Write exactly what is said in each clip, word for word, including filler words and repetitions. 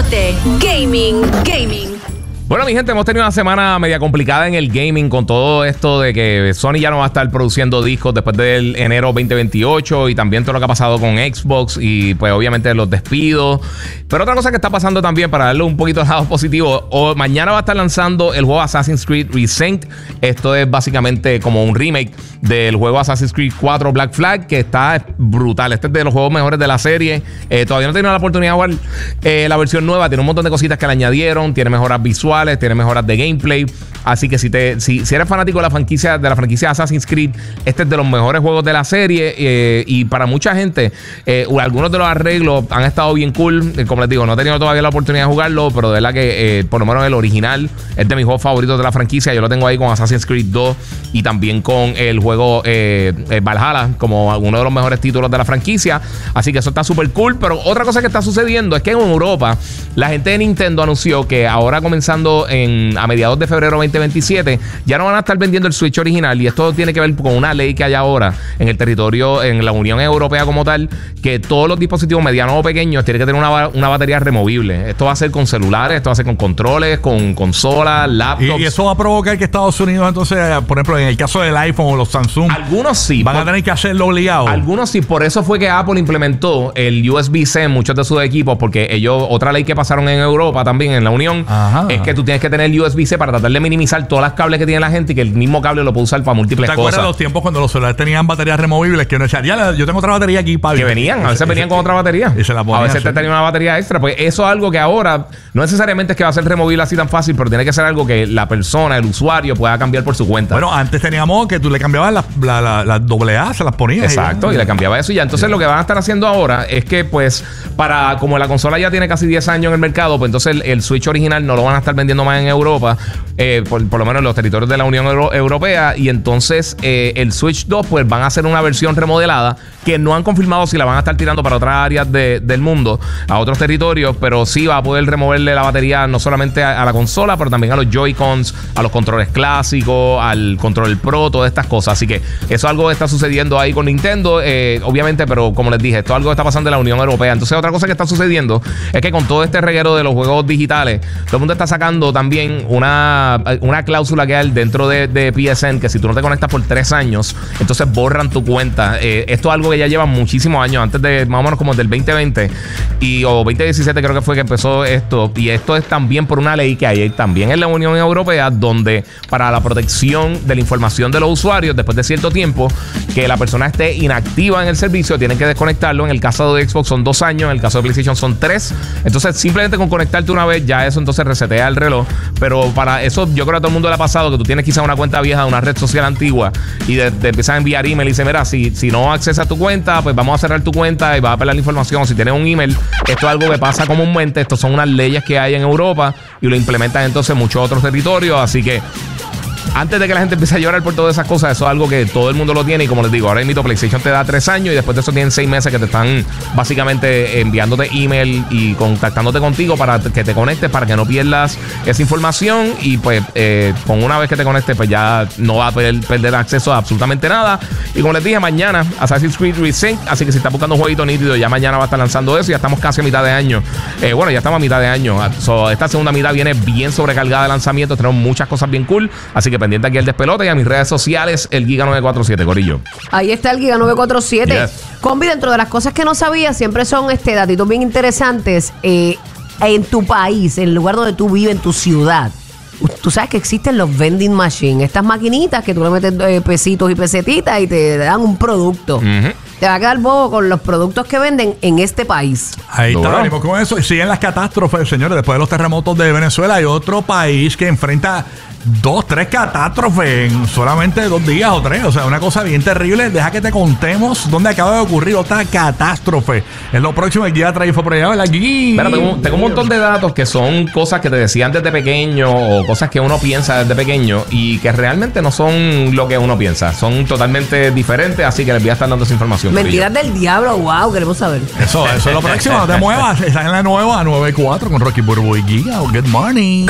despelote. Gaming, gaming. Bueno, mi gente, hemos tenido una semana media complicada en el gaming con todo esto de que Sony ya no va a estar produciendo discos después del enero veinte veintiocho y también todo lo que ha pasado con Xbox y pues obviamente los despidos. Pero otra cosa que está pasando también, para darle un poquito de lado positivo, o mañana va a estar lanzando el juego Assassin's Creed Resynced. Esto es básicamente como un remake del juego Assassin's Creed cuatro Black Flag, que está brutal. Este es de los juegos mejores de la serie. Eh, todavía no he tenido la oportunidad de jugar eh, la versión nueva. Tiene un montón de cositas que le añadieron. Tiene mejoras visuales, tiene mejoras de gameplay. Así que si, te, si, si eres fanático de la franquicia de la franquicia Assassin's Creed, este es de los mejores juegos de la serie. Eh, y para mucha gente, eh, algunos de los arreglos han estado bien cool. Eh, como les digo, no he tenido todavía la oportunidad de jugarlo, pero de verdad que eh, por lo menos el original es de mis juegos favoritos de la franquicia. Yo lo tengo ahí con Assassin's Creed dos y también con el juego eh, eh, Valhalla como uno de los mejores títulos de la franquicia. Así que eso está súper cool. Pero otra cosa que está sucediendo es que en Europa la gente de Nintendo anunció que ahora, comenzando en, a mediados de febrero veinte veintisiete, ya no van a estar vendiendo el Switch original. Y esto tiene que ver con una ley que hay ahora en el territorio, en la Unión Europea como tal, que todos los dispositivos medianos o pequeños tienen que tener una, una batería removible. Esto va a ser con celulares, esto va a ser con controles, con consolas, laptops. Y, y eso va a provocar que Estados Unidos, entonces, por ejemplo, en el caso del iPhone o los Samsung, algunos sí van por, a tener que hacerlo obligado. Algunos sí. Por eso fue que Apple implementó el U S B-C en muchos de sus equipos, porque ellos, otra ley que pasaron en Europa también, en la Unión, Ajá. es que tú tienes que tener el U S B-C para tratar de minimizar todas las cables que tiene la gente y que el mismo cable lo puede usar para múltiples ¿Te cosas. acuerdas de los tiempos cuando los celulares tenían baterías removibles? Que uno decía, ya, yo tengo otra batería aquí, Pablo. Que venían, a veces venían con otra batería. Y se la ponían, a veces sí. te tenían una batería extra. Pues eso es algo que ahora no necesariamente es que va a ser removible así tan fácil, pero tiene que ser algo que la persona, el usuario, pueda cambiar por su cuenta. Bueno, antes teníamos que tú le cambiabas las la, la, la doble A, se las ponías. Exacto, y, y le cambiaba eso y ya. Entonces, yeah. Lo que van a estar haciendo ahora es que, pues, para como la consola ya tiene casi diez años en el mercado, pues entonces el, el Switch original no lo van a estar vendiendo más en Europa, eh, por, por lo menos en los territorios de la Unión Euro Europea. Y entonces eh, el Switch dos, pues van a hacer una versión remodelada que no han confirmado si la van a estar tirando para otras áreas de, del mundo, a otros territorios, pero sí va a poder removerle la batería no solamente a, a la consola, pero también a los Joy-Cons, a los controles clásicos, al control Pro, todas estas cosas. Así que eso es algo que está sucediendo ahí con Nintendo, eh, obviamente, pero como les dije, esto es algo que está pasando en la Unión Europea. Entonces, otra cosa que está sucediendo es que con todo este reguero de los juegos digitales, todo el mundo está sacando también una, una cláusula que hay dentro de, de P S N, que si tú no te conectas por tres años, entonces borran tu cuenta. Eh, esto es algo que ya lleva muchísimos años, antes de más o menos como del veinte veinte y, o veinte diecisiete creo que fue que empezó esto. Y esto es también por una ley que hay también en la Unión Europea, donde para la protección de la información de los usuarios, después de cierto tiempo que la persona esté inactiva en el servicio, tienen que desconectarlo. En el caso de Xbox son dos años, en el caso de PlayStation son tres. Entonces simplemente con conectarte una vez, ya eso entonces resetea el reloj. Pero para eso yo creo que a todo el mundo le ha pasado que tú tienes quizás una cuenta vieja de una red social antigua y te de, empiezas a enviar email y dice, mira, si, si no accesas a tu cuenta, pues vamos a cerrar tu cuenta y vas a perder la información. Si tienes un email, esto es algo que pasa comúnmente. Estos son unas leyes que hay en Europa y lo implementan entonces en muchos otros territorios. Así que antes de que la gente empiece a llorar por todas esas cosas, eso es algo que todo el mundo lo tiene. Y como les digo, ahora mismo PlayStation te da tres años y después de eso tienen seis meses que te están básicamente enviándote email y contactándote contigo para que te conectes, para que no pierdas esa información. Y pues eh, con una vez que te conectes, pues ya no va a perder, perder acceso a absolutamente nada. Y como les dije, mañana Assassin's Creed Resynced, así que si estás buscando un jueguito nítido, ya mañana va a estar lanzando eso. Ya estamos casi a mitad de año. Eh, bueno, ya estamos a mitad de año. So, esta segunda mitad viene bien sobrecargada de lanzamientos. Tenemos muchas cosas bien cool. Así que pendiente aquí el despelote y a mis redes sociales, el Giga nueve cuatro siete, Corillo. Ahí está el Giga nueve cuatro siete. Yes. Combi, dentro de las cosas que no sabía, siempre son este datitos bien interesantes. Eh, en tu país, en el lugar donde tú vives, en tu ciudad, tú sabes que existen los vending machines, estas maquinitas que tú le metes eh, pesitos y pesetitas y te dan un producto. Uh-huh. Te va a quedar bobo con los productos que venden en este país. Ahí Duro. está, venimos con eso. Y siguen las catástrofes, señores. Después de los terremotos de Venezuela, hay otro país que enfrenta dos, tres catástrofes en solamente dos días o tres. O sea, una cosa bien terrible. Deja que te contemos dónde acaba de ocurrir otra catástrofe. Es lo próximo. El día trae fue por allá, ¿verdad? Aquí. Pero tengo, tengo un montón de datos que son cosas que te decían desde pequeño o cosas que uno piensa desde pequeño y que realmente no son lo que uno piensa. Son totalmente diferentes, así que les voy a estar dando esa información. Mentiras del diablo, wow, queremos saber. Eso, eso es lo próximo. No te muevas. Estás en la nueva nueve cuatro con Rocky Burbu y Giga. Good morning.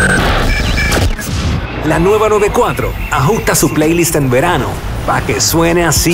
La nueva nueve cuatro ajusta su playlist en verano para que suene así.